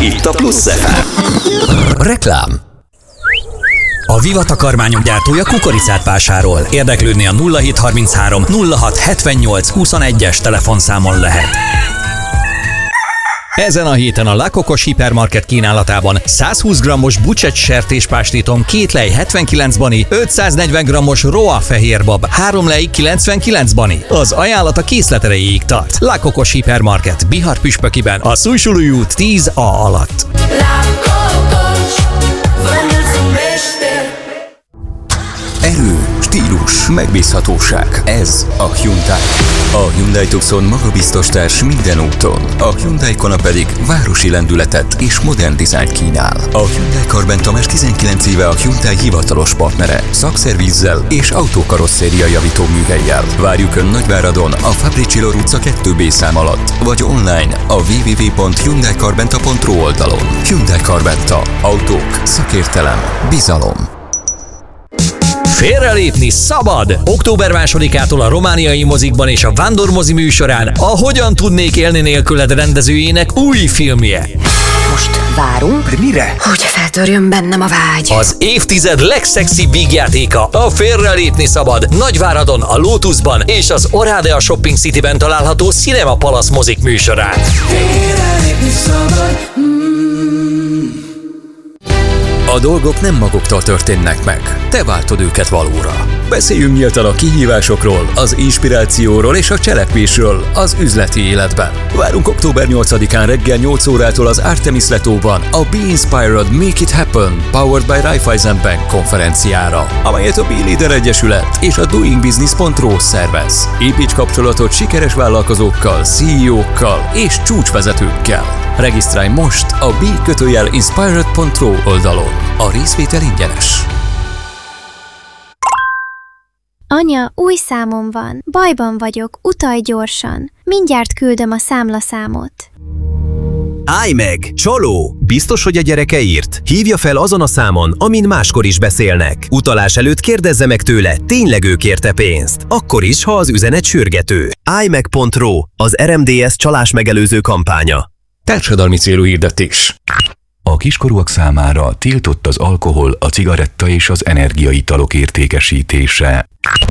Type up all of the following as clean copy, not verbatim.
Itt a Plusz FM. Reklám. A Viva takarmányok gyártója kukoricát vásárol. Érdeklődni a 0733 06 78 21-es telefonszámon lehet. Ezen a héten a La Cocos Hipermarket kínálatában 120 g-os bucsett sertéspástítom 2 lej 79 bani, 540 g-os Roa fehérbab 3 lej 99 bani. Az ajánlat a készlet erejéig tart. La Cocos Hipermarket, Bihar Püspökiben, a Szújsulúi út 10A alatt. Erő, stílus, megbízhatóság. Ez a Hyundai. A Hyundai Tucson magabiztos társ minden úton. A Hyundai Kona pedig városi lendületet és modern dizájnt kínál. A Hyundai Karbenta már 19 éve a Hyundai hivatalos partnere. Szakszervízzel és autókarosszéria javító műhellyel. Várjuk Ön Nagyváradon a Fabricilor utca 2B szám alatt, vagy online a www.hyundaikarbenta.ru oldalon. Hyundai Karbenta. Autók, szakértelem, bizalom. Félrelépni szabad! Október 2-ától a romániai mozikban és a Vándor mozi műsorán a Hogyan tudnék élni nélküled rendezőjének új filmje. Most várunk. De mire? Hogy feltörjön bennem a vágy. Az évtized legszexibb vígjátéka, a Félrelépni szabad, Nagyváradon, a Lotusban és az Oradea Shopping Cityben található Cinema Palace mozik műsorán. Félrelépni szabad. A dolgok nem maguktól történnek meg, te váltod őket valóra. Beszéljünk nyíltan a kihívásokról, az inspirációról és a cselekvésről az üzleti életben. Várunk október 8-án reggel 8 órától az Artemis Letóban a Be Inspired, Make It Happen, Powered by Raiffeisen Bank konferenciára, amelyet a B-Leader Egyesület és a doingbusiness.ro szervez. Építs kapcsolatot sikeres vállalkozókkal, CEO-kkal és csúcsvezetőkkel. Regisztrálj most a b-inspired.ro oldalon. A részvétel ingyenes. Anya, új számom van. Bajban vagyok, utalj gyorsan. Mindjárt küldöm a számlaszámot. Állj meg! Csaló! Biztos, hogy a gyereke írt? Hívja fel azon a számon, amin máskor is beszélnek. Utalás előtt kérdezze meg tőle, tényleg ő kérte pénzt. Akkor is, ha az üzenet sürgető. állj-meg.ro, az RMDS csalás megelőző kampánya. Társadalmi célú hirdetés. A kiskorúak számára tiltott az alkohol, a cigaretta és az energiaitalok értékesítése.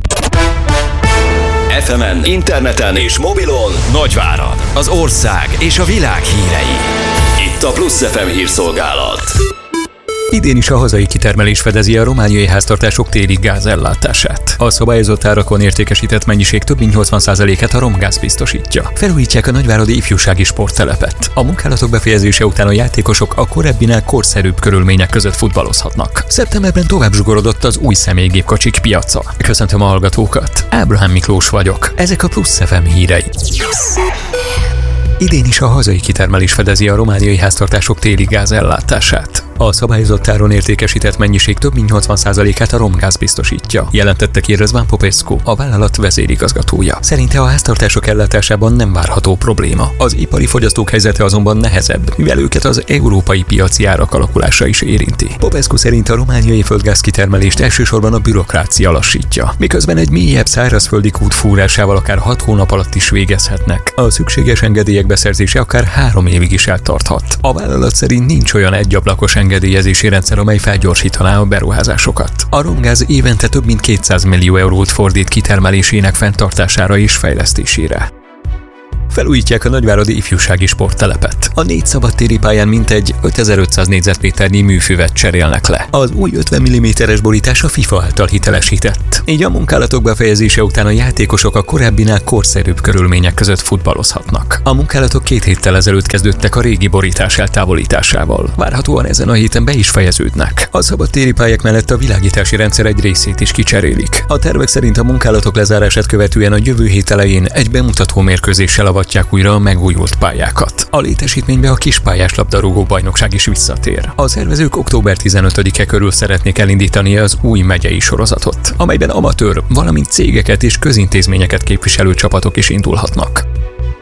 FM-en, interneten és mobilon Nagyvárad, az ország és a világ hírei. Itt a Plusz FM hírszolgálat. Idén is a hazai kitermelés fedezi a romániai háztartások téli gázellátását. A szabályozott árakon értékesített mennyiség több mint 80%-át a Romgáz biztosítja. Felújítják a nagyváradi ifjúsági sporttelepet. A munkálatok befejezése után a játékosok a korábbinál korszerűbb körülmények között futballozhatnak. Szeptemberben tovább zsugorodott az új személygépkocsik piaca. Köszöntöm a hallgatókat. Ábrahám Miklós vagyok. Ezek a Plusz FM hírei. Idén is a hazai kitermelés fedezi a romániai háztartások téli gázellátását. A szabályozott áron értékesített mennyiség több mint 80%-át a Romgáz biztosítja, jelentette ki Răzvan Popescu, a vállalat vezérigazgatója. Szerinte a háztartások ellátásában nem várható probléma. Az ipari fogyasztók helyzete azonban nehezebb, mivel őket az európai piaci árak alakulása is érinti. Popescu szerint a romániai földgáz kitermelést elsősorban a bürokrácia lassítja, miközben egy mélyebb szárazföldi kút fúrásával akár 6 hónap alatt is végezhetnek. A szükséges engedélyek beszerzése akár 3 évig is eltarthat. A vállalat szerint nincs olyan egyablakos engedélyezési rendszer, amely felgyorsítaná a beruházásokat. A Romgáz évente több mint 200 millió eurót fordít kitermelésének fenntartására és fejlesztésére. Felújítják a nagyváradi ifjúsági sporttelepet. A 4 szabadtéri pályán mintegy 5500 négyzetméternyi műfüvet cserélnek le. Az új 50 mm-es borítás a FIFA által hitelesített. Így a munkálatok befejezése után a játékosok a korábbinál korszerűbb körülmények között futballozhatnak. A munkálatok 2 héttel ezelőtt kezdődtek a régi borítás eltávolításával. Várhatóan ezen a héten be is fejeződnek. A szabadtéri pályák mellett a világítási rendszer egy részét is kicserélik. A tervek szerint a munkálatok lezárását követően a jövő hét elején egy bemutató mérkőzéssel avatják újra a megújult pályákat. A létesítménybe a kispályás labdarúgó bajnokság is visszatér. A szervezők október 15-e körül szeretnék elindítani az új megyei sorozatot, amelyben amatőr, valamint cégeket és közintézményeket képviselő csapatok is indulhatnak.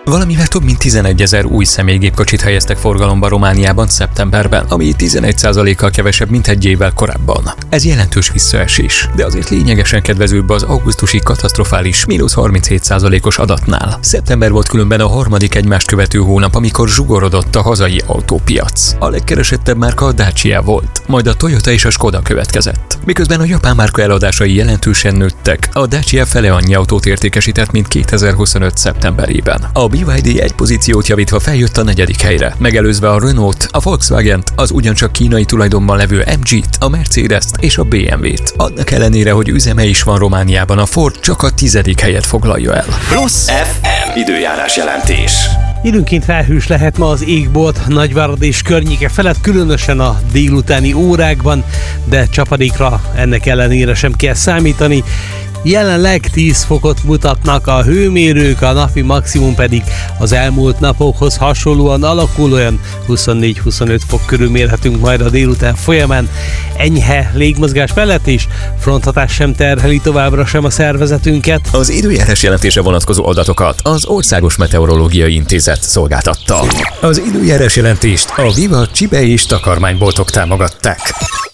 Valamivel több mint 11 000 új személygépkocsit helyeztek forgalomba Romániában szeptemberben, ami 11%-kal kevesebb, mint egy évvel korábban. Ez jelentős visszaesés, de azért lényegesen kedvezőbb az augusztusi katasztrofális -37%-os adatnál. Szeptember volt különben a harmadik egymást követő hónap, amikor zsugorodott a hazai autópiac. A legkeresettebb márka a Dacia volt, majd a Toyota és a Skoda következett. Miközben a japán márka eladásai jelentősen nőttek, a Dacia fele annyi autót értékesített, mint 2025 szeptemberében. A BYD egy pozíciót javítva feljött a 4. helyre, megelőzve a Renault, a Volkswagent, az ugyancsak kínai tulajdonban levő MG-t, a Mercedes-t és a BMW-t. Annak ellenére, hogy üzeme is van Romániában, a Ford csak a 10. helyet foglalja el. Plusz FM időjárás jelentés. Időnként felhős lehet ma az égbolt Nagyvárad és környéke felett, különösen a délutáni órákban, de csapadékra ennek ellenére sem kell számítani. Jelenleg 10 fokot mutatnak a hőmérők, a napi maximum pedig az elmúlt napokhoz hasonlóan alakul, olyan 24-25 fok körül mérhetünk majd a délután folyamán. Enyhe légmozgás mellett is fronthatás sem terheli továbbra sem a szervezetünket. Az időjárás jelentése vonatkozó adatokat az Országos Meteorológiai Intézet szolgáltatta. Az időjárás jelentést a Viva csibe és takarmányboltok támogatták.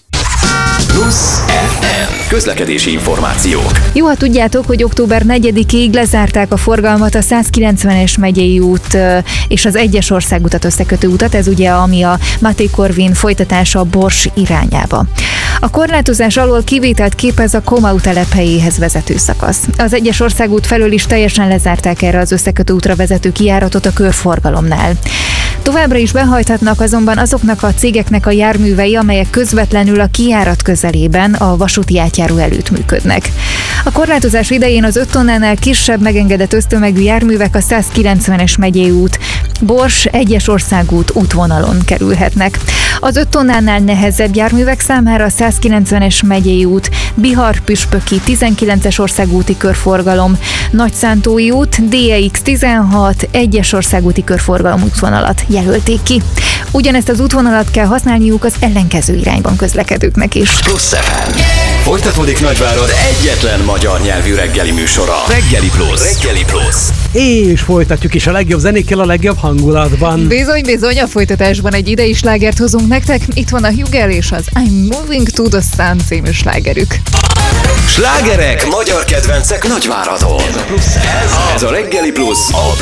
Plusz FM közlekedési információk. Jó, ha tudjátok, hogy október 4-ig lezárták a forgalmat a 190-es megyei út és az 1-es országutat összekötő utat, ez ugye ami a Máté Korvin folytatása a Bors irányába. A korlátozás alól kivételt képez a Komau telephelyéhez vezető szakasz. Az 1-es országút felől is teljesen lezárták erre az összekötő útra vezető kijáratot a körforgalomnál. Továbbra is behajthatnak azonban azoknak a cégeknek a járművei, amelyek közvetlenül a kijárat közelében a vasúti átjáró előtt működnek. A korlátozás idején az 5 tonnánál kisebb megengedett össztömegű járművek a 190-es megyei út, Bors 1-es országút útvonalon kerülhetnek. Az 5 tonnánál nehezebb járművek számára a 190-es megyei út, Bihar-Püspöki 19-es országúti körforgalom, Nagyszántói út, DEX 16 1-es országúti körforgalom útvonalat jelölték ki. Ugyanezt az útvonalat kell használniuk az ellenkező irányban közlekedőknek is. Plusz FM. Folytatódik Nagyvárad egyetlen magyar nyelvű reggeli műsora. Reggeli Plusz. Reggeli Plusz. És folytatjuk is a legjobb zenékkel a legjobb hangulatban. Bizony, a folytatásban egy idei slágert hozunk nektek. Itt van a Hugel és az I'm Moving to the Sun című slágerük. Slágerek, magyar kedvencek Nagyváradon. Ez a Reggeli Plusz, a